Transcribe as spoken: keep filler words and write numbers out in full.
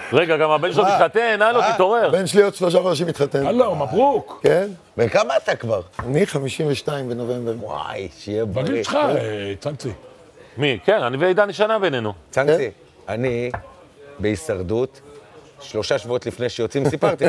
רגע, גם הבן שלו מתחתן, הלו, תתעורר. הבן שלי עוד שלושה חודשים מתחתן. הלו, מברוק. כן? וכמה אתה כבר? אני חמישים ושתיים בנובמבר. וואי, שיהיה בריא. בגיל שלך, צנצי. מי? כן, אני ועידן שנה בינינו. צנצי, אני בהישרדות, שלושה שבועות לפני שיוצאים סיפרתי